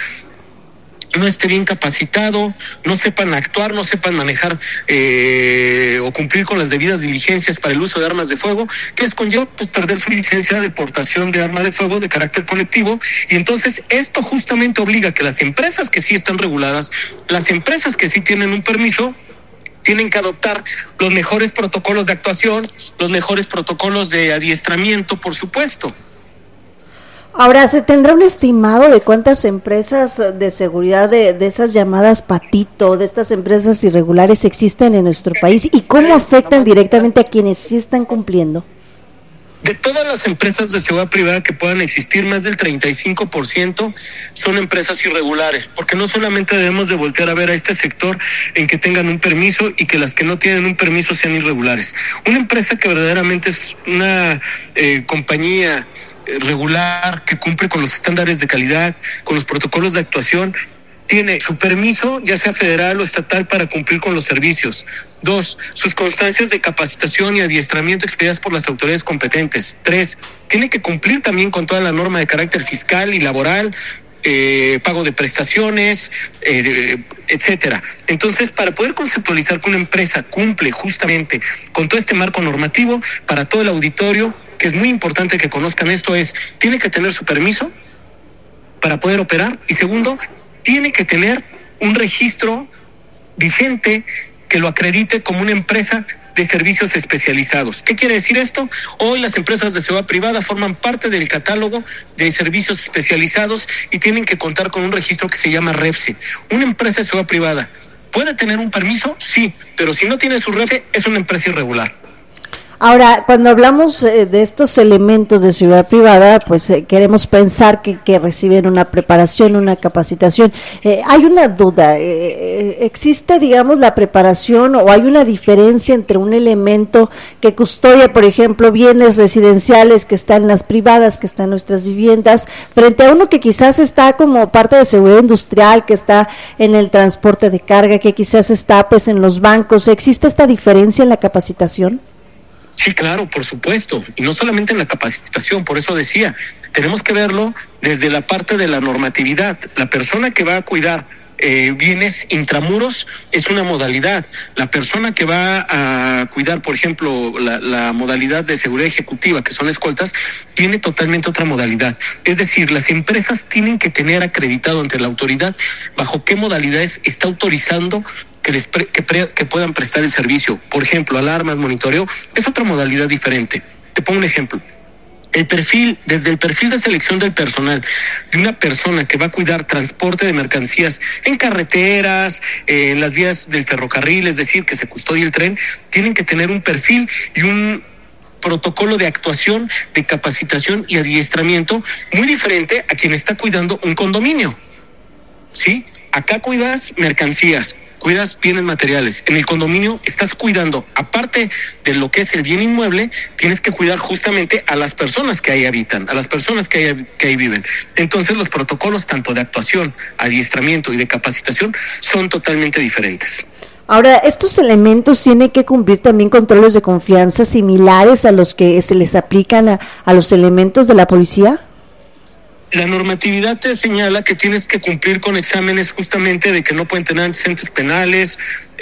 no esté bien capacitado, no sepan actuar, no sepan manejar eh, o cumplir con las debidas diligencias para el uso de armas de fuego? ¿Qué les conlleva? Pues perder su licencia de portación de arma de fuego de carácter colectivo. Y entonces esto justamente obliga a que las empresas que sí están reguladas, las empresas que sí tienen un permiso, tienen que adoptar los mejores protocolos de actuación, los mejores protocolos de adiestramiento, por supuesto. Ahora, ¿se tendrá un estimado de cuántas empresas de seguridad de, de esas llamadas patito, de estas empresas irregulares existen en nuestro país y cómo afectan directamente a quienes sí están cumpliendo? De todas las empresas de seguridad privada que puedan existir, más del treinta y cinco por ciento son empresas irregulares, porque no solamente debemos de voltear a ver a este sector en que tengan un permiso y que las que no tienen un permiso sean irregulares. Una empresa que verdaderamente es una eh, compañía regular, que cumple con los estándares de calidad, con los protocolos de actuación, tiene su permiso, ya sea federal o estatal, para cumplir con los servicios. Dos, sus constancias de capacitación y adiestramiento expedidas por las autoridades competentes. Tres, tiene que cumplir también con toda la norma de carácter fiscal y laboral, eh, pago de prestaciones, eh, etcétera. Entonces, para poder conceptualizar que una empresa cumple justamente con todo este marco normativo, para todo el auditorio, que es muy importante que conozcan esto, es, tiene que tener su permiso para poder operar, y segundo, tiene que tener un registro vigente que lo acredite como una empresa de servicios especializados. ¿Qué quiere decir esto? Hoy las empresas de seguridad privada forman parte del catálogo de servicios especializados y tienen que contar con un registro que se llama REFSE. Una empresa de seguridad privada puede tener un permiso, sí, pero si no tiene su REFSE es una empresa irregular. Ahora, cuando hablamos eh, de estos elementos de seguridad privada, pues eh, queremos pensar que, que reciben una preparación, una capacitación. Eh, hay una duda, eh, ¿existe, digamos, la preparación o hay una diferencia entre un elemento que custodia, por ejemplo, bienes residenciales que están en las privadas, que están en nuestras viviendas, frente a uno que quizás está como parte de seguridad industrial, que está en el transporte de carga, que quizás está pues en los bancos? ¿Existe esta diferencia en la capacitación? Sí, claro, por supuesto, y no solamente en la capacitación, por eso decía, tenemos que verlo desde la parte de la normatividad. La persona que va a cuidar eh, bienes intramuros es una modalidad. La persona que va a cuidar, por ejemplo, la, la modalidad de seguridad ejecutiva, que son escoltas, tiene totalmente otra modalidad. Es decir, las empresas tienen que tener acreditado ante la autoridad bajo qué modalidades está autorizando que, les pre, que, pre, que puedan prestar el servicio. Por ejemplo, alarmas, monitoreo, es otra modalidad diferente. Te pongo un ejemplo. El perfil, desde el perfil de selección del personal de una persona que va a cuidar transporte de mercancías en carreteras, eh, en las vías del ferrocarril, es decir, que se custodie el tren, tienen que tener un perfil y un protocolo de actuación, de capacitación y adiestramiento muy diferente a quien está cuidando un condominio. ¿Sí? Acá cuidas mercancías, cuidas bienes materiales. En el condominio estás cuidando, aparte de lo que es el bien inmueble, tienes que cuidar justamente a las personas que ahí habitan, a las personas que ahí, que ahí viven. Entonces los protocolos tanto de actuación, adiestramiento y de capacitación son totalmente diferentes. Ahora, ¿estos elementos tienen que cumplir también controles de confianza similares a los que se les aplican a, a los elementos de la policía? La normatividad te señala que tienes que cumplir con exámenes justamente de que no pueden tener antecedentes penales,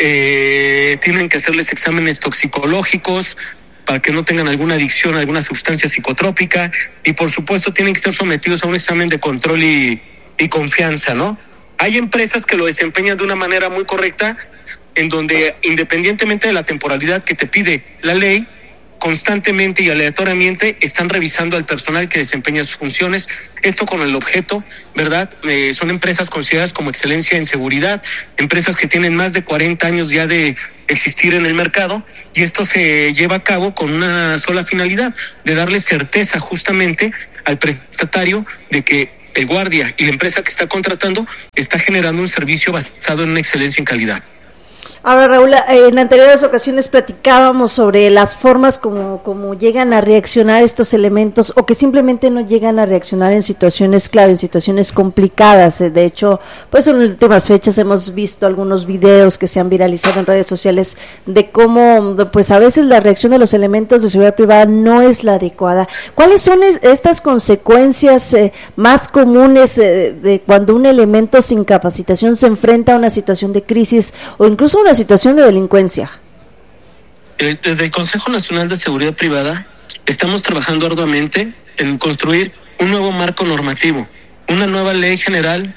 eh, tienen que hacerles exámenes toxicológicos para que no tengan alguna adicción a alguna sustancia psicotrópica y por supuesto tienen que ser sometidos a un examen de control y y confianza, ¿no? Hay empresas que lo desempeñan de una manera muy correcta, en donde independientemente de la temporalidad que te pide la ley, constantemente y aleatoriamente están revisando al personal que desempeña sus funciones, esto con el objeto, ¿verdad? Eh, son empresas consideradas como excelencia en seguridad, empresas que tienen más de cuarenta años ya de existir en el mercado, y esto se lleva a cabo con una sola finalidad, de darle certeza justamente al prestatario de que el guardia y la empresa que está contratando está generando un servicio basado en una excelencia en calidad. Ahora, Raúl, en anteriores ocasiones platicábamos sobre las formas como, como llegan a reaccionar estos elementos, o que simplemente no llegan a reaccionar en situaciones clave, en situaciones complicadas. De hecho, pues en las últimas fechas hemos visto algunos videos que se han viralizado en redes sociales de cómo, pues a veces la reacción de los elementos de seguridad privada no es la adecuada. ¿Cuáles son es, estas consecuencias eh, más comunes eh, de cuando un elemento sin capacitación se enfrenta a una situación de crisis o incluso una situación de delincuencia? Desde el Consejo Nacional de Seguridad Privada estamos trabajando arduamente en construir un nuevo marco normativo, una nueva ley general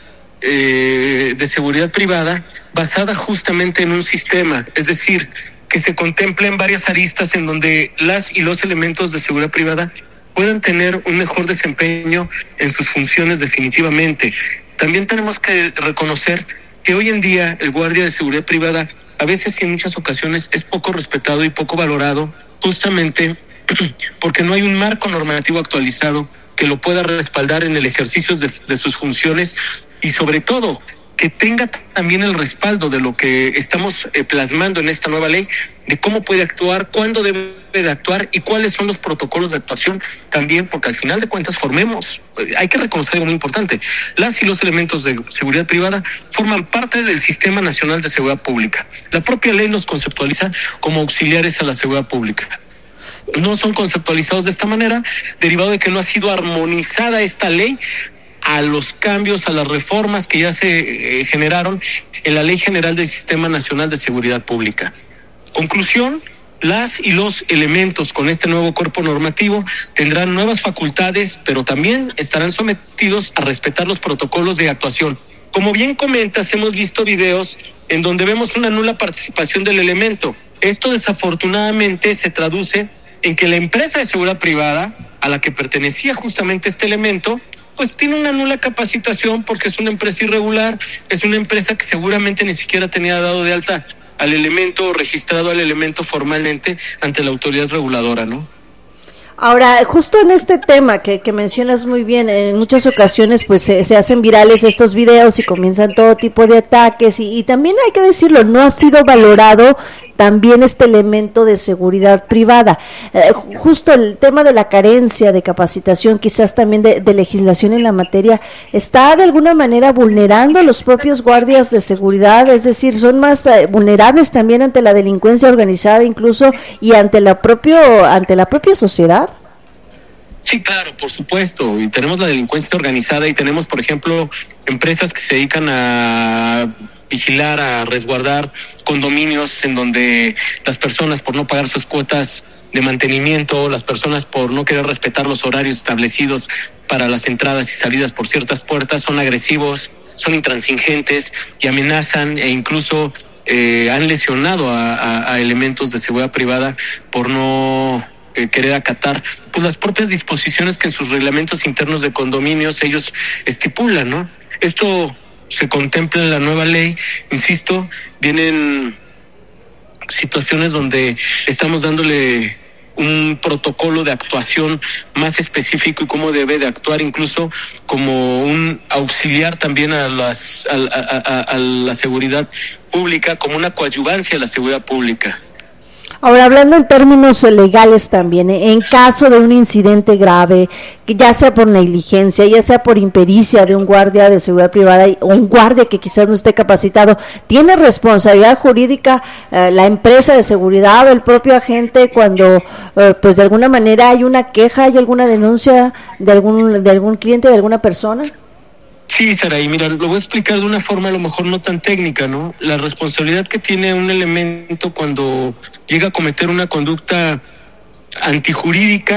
eh, de seguridad privada basada justamente en un sistema, es decir, que se contemplen varias aristas en donde las y los elementos de seguridad privada puedan tener un mejor desempeño en sus funciones definitivamente. También tenemos que reconocer que hoy en día el guardia de seguridad privada a veces y en muchas ocasiones es poco respetado y poco valorado, justamente porque no hay un marco normativo actualizado que lo pueda respaldar en el ejercicio de, de sus funciones, y sobre todo que tenga también el respaldo de lo que estamos eh, plasmando en esta nueva ley, de cómo puede actuar, cuándo debe de actuar y cuáles son los protocolos de actuación también, porque al final de cuentas formemos, eh, hay que reconocer algo muy importante, las y los elementos de seguridad privada forman parte del Sistema Nacional de Seguridad Pública. La propia ley los conceptualiza como auxiliares a la seguridad pública. No son conceptualizados de esta manera, derivado de que no ha sido armonizada esta ley a los cambios, a las reformas que ya se eh, generaron en la Ley General del Sistema Nacional de Seguridad Pública. Conclusión, las y los elementos con este nuevo cuerpo normativo tendrán nuevas facultades, pero también estarán sometidos a respetar los protocolos de actuación. Como bien comentas, hemos visto videos en donde vemos una nula participación del elemento. Esto desafortunadamente se traduce en que la empresa de seguridad privada, a la que pertenecía justamente este elemento, pues tiene una nula capacitación porque es una empresa irregular, es una empresa que seguramente ni siquiera tenía dado de alta al elemento, registrado al elemento formalmente ante la autoridad reguladora, ¿no? Ahora, justo en este tema que, que mencionas muy bien, en muchas ocasiones pues se, se hacen virales estos videos y comienzan todo tipo de ataques y, y también hay que decirlo, no ha sido valorado también este elemento de seguridad privada. Eh, justo el tema de la carencia de capacitación, quizás también de, de legislación en la materia, está de alguna manera vulnerando a los propios guardias de seguridad, es decir, son más eh, vulnerables también ante la delincuencia organizada incluso y ante la propio ante la propia sociedad. Sí, claro, por supuesto, y tenemos la delincuencia organizada y tenemos, por ejemplo, empresas que se dedican a vigilar, a resguardar condominios en donde las personas por no pagar sus cuotas de mantenimiento, las personas por no querer respetar los horarios establecidos para las entradas y salidas por ciertas puertas son agresivos, son intransigentes y amenazan e incluso eh, han lesionado a, a, a elementos de seguridad privada por no eh, querer acatar pues las propias disposiciones que en sus reglamentos internos de condominios ellos estipulan, ¿no? Esto se contempla en la nueva ley, insisto, vienen situaciones donde estamos dándole un protocolo de actuación más específico y cómo debe de actuar, incluso como un auxiliar también a, las, a, a, a, a la seguridad pública, como una coadyuvancia a la seguridad pública. Ahora, hablando en términos legales también, en caso de un incidente grave, que ya sea por negligencia, ya sea por impericia de un guardia de seguridad privada o un guardia que quizás no esté capacitado, ¿tiene responsabilidad jurídica eh, la empresa de seguridad o el propio agente cuando eh, pues de alguna manera hay una queja, hay alguna denuncia de algún de algún cliente, de alguna persona? Sí, Saraí, mira, lo voy a explicar de una forma a lo mejor no tan técnica, ¿no? La responsabilidad que tiene un elemento cuando llega a cometer una conducta antijurídica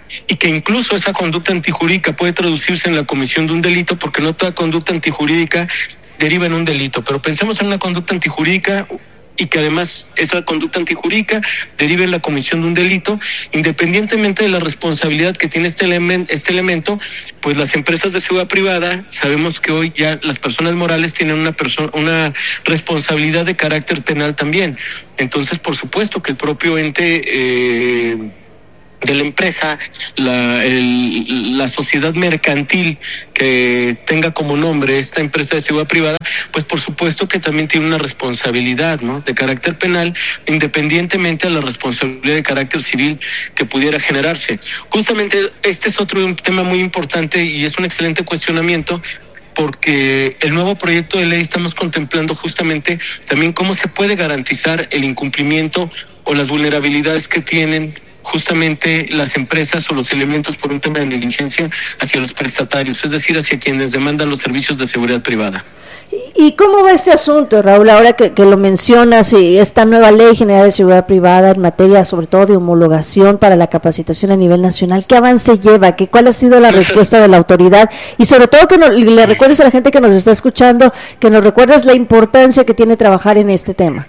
y que incluso esa conducta antijurídica puede traducirse en la comisión de un delito, porque no toda conducta antijurídica deriva en un delito, pero pensemos en una conducta antijurídica y que además esa conducta antijurídica derive en la comisión de un delito, independientemente de la responsabilidad que tiene este, elemen- este elemento, pues las empresas de seguridad privada, sabemos que hoy ya las personas morales tienen una, perso- una responsabilidad de carácter penal también. Entonces, por supuesto que el propio ente eh, de la empresa, la, el, la sociedad mercantil que tenga como nombre esta empresa de seguridad privada, pues por supuesto que también tiene una responsabilidad, ¿no?, de carácter penal, independientemente a la responsabilidad de carácter civil que pudiera generarse. Justamente este es otro un tema muy importante y es un excelente cuestionamiento, porque el nuevo proyecto de ley estamos contemplando justamente también cómo se puede garantizar el incumplimiento o las vulnerabilidades que tienen justamente las empresas o los elementos por un tema de negligencia hacia los prestatarios, es decir, hacia quienes demandan los servicios de seguridad privada. ¿Y cómo va este asunto, Raúl, ahora que, que lo mencionas, y esta nueva Ley General de Seguridad Privada en materia sobre todo de homologación para la capacitación a nivel nacional? ¿Qué avance lleva? ¿Qué, ¿Cuál ha sido la respuesta de la autoridad? Y sobre todo que no, le recuerdes a la gente que nos está escuchando, que nos recuerdes la importancia que tiene trabajar en este tema.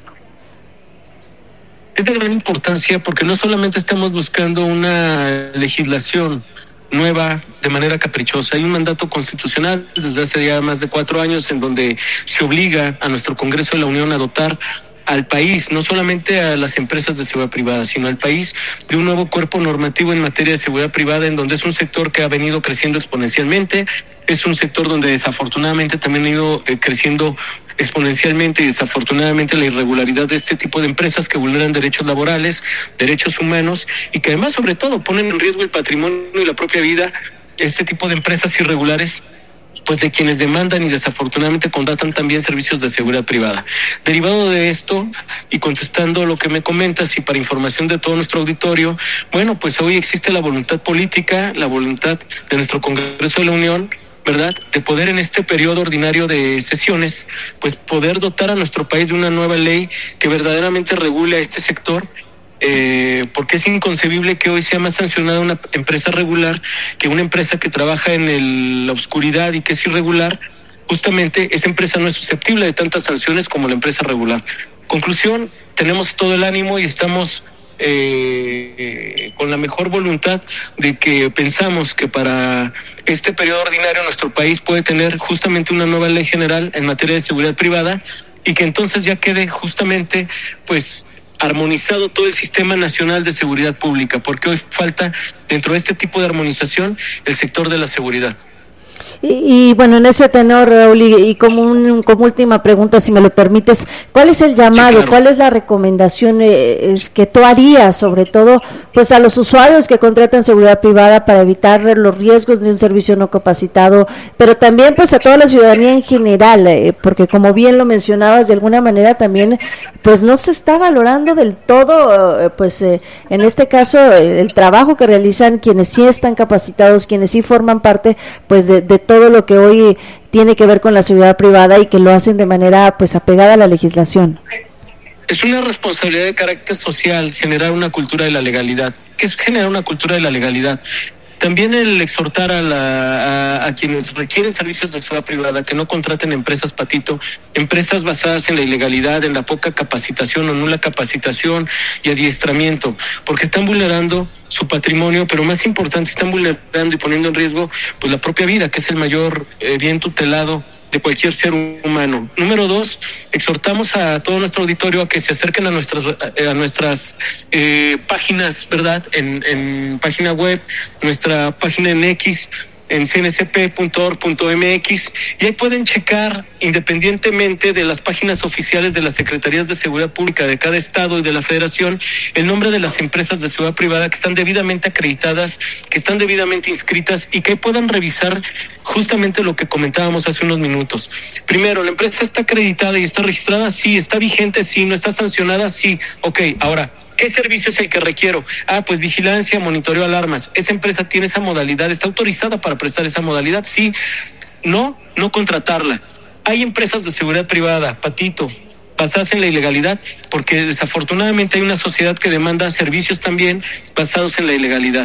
Es de gran importancia porque no solamente estamos buscando una legislación nueva de manera caprichosa, hay un mandato constitucional desde hace ya más de cuatro años en donde se obliga a nuestro Congreso de la Unión a dotar al país, no solamente a las empresas de seguridad privada, sino al país de un nuevo cuerpo normativo en materia de seguridad privada, en donde es un sector que ha venido creciendo exponencialmente, es un sector donde desafortunadamente también ha ido eh, creciendo exponencialmente y desafortunadamente la irregularidad de este tipo de empresas que vulneran derechos laborales, derechos humanos y que además sobre todo ponen en riesgo el patrimonio y la propia vida, este tipo de empresas irregulares, pues de quienes demandan y desafortunadamente contratan también servicios de seguridad privada. Derivado de esto, y contestando lo que me comentas y para información de todo nuestro auditorio, bueno, pues hoy existe la voluntad política, la voluntad de nuestro Congreso de la Unión, ¿verdad?, de poder en este periodo ordinario de sesiones, pues poder dotar a nuestro país de una nueva ley que verdaderamente regule a este sector, eh, porque es inconcebible que hoy sea más sancionada una empresa regular que una empresa que trabaja en el, la oscuridad y que es irregular. Justamente esa empresa no es susceptible de tantas sanciones como la empresa regular. Conclusión, tenemos todo el ánimo y estamos Eh, eh, con la mejor voluntad de que pensamos que para este periodo ordinario nuestro país puede tener justamente una nueva ley general en materia de seguridad privada y que entonces ya quede justamente pues armonizado todo el sistema nacional de seguridad pública, porque hoy falta dentro de este tipo de armonización el sector de la seguridad. Y, y bueno, en ese tenor, Raúl, y, y como, un, como última pregunta, si me lo permites, ¿cuál es el llamado, sí, claro, cuál es la recomendación eh, es que tú harías, sobre todo, pues a los usuarios que contratan seguridad privada para evitar los riesgos de un servicio no capacitado, pero también pues a toda la ciudadanía en general, eh, porque como bien lo mencionabas, de alguna manera también, pues no se está valorando del todo, eh, pues eh, en este caso, el, el trabajo que realizan quienes sí están capacitados, quienes sí forman parte, pues de, de todo lo que hoy tiene que ver con la seguridad privada y que lo hacen de manera pues apegada a la legislación. Es una responsabilidad de carácter social generar una cultura de la legalidad. ¿Qué es generar una cultura de la legalidad? También el exhortar a, la, a, a quienes requieren servicios de seguridad privada que no contraten empresas patito, empresas basadas en la ilegalidad, en la poca capacitación o nula capacitación y adiestramiento, porque están vulnerando su patrimonio, pero más importante, están vulnerando y poniendo en riesgo pues la propia vida, que es el mayor eh, bien tutelado de cualquier ser humano. Número dos, exhortamos a todo nuestro auditorio a que se acerquen a nuestras a nuestras eh, páginas, ¿verdad? En, en página web, nuestra página en X, en c n c p punto org punto m x, y ahí pueden checar, independientemente de las páginas oficiales de las Secretarías de Seguridad Pública de cada estado y de la Federación, el nombre de las empresas de seguridad privada que están debidamente acreditadas, que están debidamente inscritas y que puedan revisar justamente lo que comentábamos hace unos minutos. Primero, ¿la empresa está acreditada y está registrada? Sí. ¿Está vigente? Sí. ¿No está sancionada? Sí. Ok, ahora, ¿qué servicio es el que requiero? Ah, pues vigilancia, monitoreo, alarmas. ¿Esa empresa tiene esa modalidad? ¿Está autorizada para prestar esa modalidad? Sí. No, no contratarla. Hay empresas de seguridad privada, patito, basadas en la ilegalidad, porque desafortunadamente hay una sociedad que demanda servicios también basados en la ilegalidad.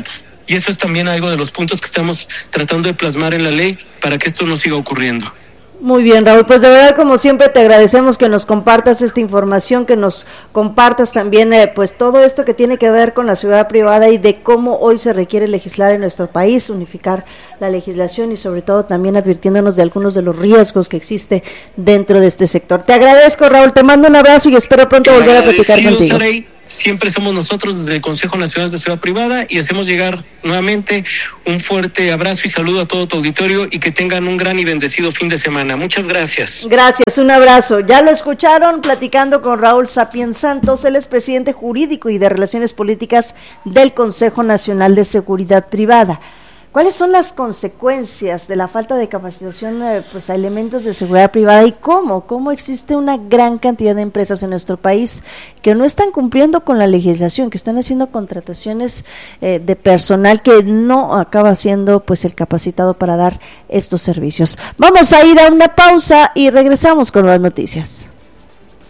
Y eso es también algo de los puntos que estamos tratando de plasmar en la ley para que esto no siga ocurriendo. Muy bien, Raúl, pues de verdad, como siempre, te agradecemos que nos compartas esta información, que nos compartas también eh, pues todo esto que tiene que ver con la seguridad privada y de cómo hoy se requiere legislar en nuestro país, unificar la legislación y sobre todo también advirtiéndonos de algunos de los riesgos que existe dentro de este sector. Te agradezco, Raúl, te mando un abrazo y espero pronto volver a platicar contigo. Saray. Siempre somos nosotros desde el Consejo Nacional de Seguridad Privada y hacemos llegar nuevamente un fuerte abrazo y saludo a todo tu auditorio y que tengan un gran y bendecido fin de semana. Muchas gracias. Gracias, un abrazo. Ya lo escucharon platicando con Raúl Sapiens Santos, él es presidente jurídico y de Relaciones Políticas del Consejo Nacional de Seguridad Privada. ¿Cuáles son las consecuencias de la falta de capacitación eh, pues a elementos de seguridad privada y cómo? ¿Cómo existe una gran cantidad de empresas en nuestro país que no están cumpliendo con la legislación, que están haciendo contrataciones eh, de personal que no acaba siendo pues el capacitado para dar estos servicios? Vamos a ir a una pausa y regresamos con las noticias.